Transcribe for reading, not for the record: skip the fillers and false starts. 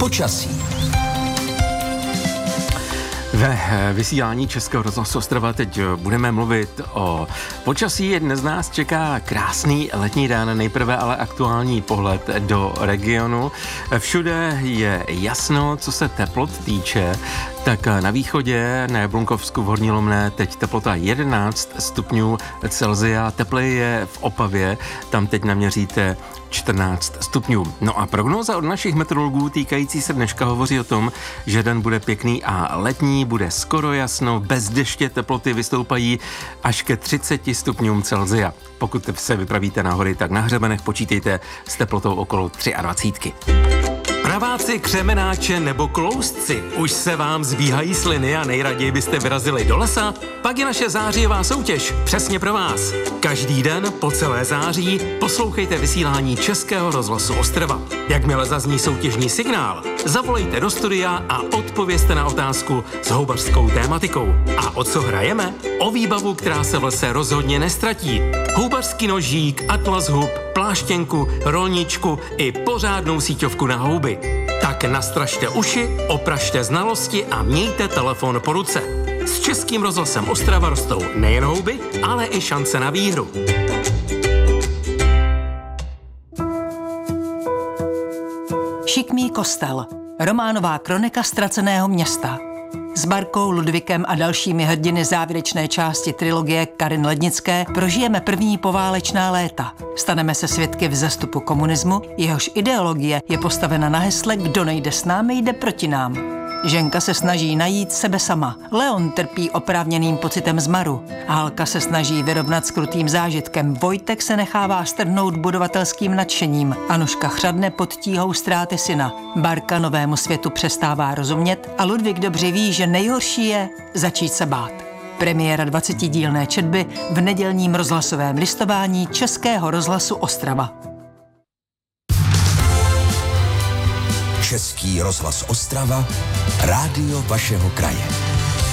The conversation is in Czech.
Počasí. Ve vysílání Českého rozhlasu Ostrava teď budeme mluvit o počasí. Dnes nás čeká krásný letní den, nejprve ale aktuální pohled do regionu. Všude je jasno, co se teplot týče, tak na východě, na Jablunkovsku v Horní Lomné, teď teplota 11 stupňů Celsia, tepleji je v Opavě, tam teď naměříte 14 stupňů. No a prognóza od našich meteorologů týkající se dneška hovoří o tom, že den bude pěkný a letní, bude skoro jasno, bez deště teploty vystoupají až ke 30 stupňům Celsia. Pokud se vypravíte na hory, tak na hřebenech počítejte s teplotou okolo 23. Praváci, křemenáče nebo kloustci, už se vám zbíhají sliny a nejraději byste vyrazili do lesa? Pak je naše zářijová soutěž přesně pro vás. Každý den po celé září poslouchejte vysílání Českého rozhlasu Ostrava. Jakmile zazní soutěžní signál, zavolejte do studia a odpovězte na otázku s houbařskou tématikou. A o co hrajeme? O výbavu, která se v lese rozhodně nestratí. Houbařský nožík, atlas hub, pláštěnku, rolničku i pořádnou síťovku na houby. Tak nastražte uši, opražte znalosti a mějte telefon po ruce. S Českým rozhlasem Ostrava rostou nejen houby, ale i šance na výhru. Šikmý kostel. Románová kronika ztraceného města. S Barkou, Ludvíkem a dalšími hrdiny závěrečné části trilogie Karin Lednické prožijeme první poválečná léta. Staneme se svědky vzestupu komunismu, jehož ideologie je postavena na hesle Kdo nejde s námi, jde proti nám. Ženka se snaží najít sebe sama. Leon trpí oprávněným pocitem zmaru. Hálka se snaží vyrovnat s krutým zážitkem. Vojtek se nechává strhnout budovatelským nadšením. Anuška chřadne pod tíhou ztráty syna. Barka novému světu přestává rozumět a Ludvík dobře ví, že nejhorší je začít se bát. Premiéra 20dílné četby v nedělním rozhlasovém listování Českého rozhlasu Ostrava. Český rozhlas Ostrava, rádio vašeho kraje.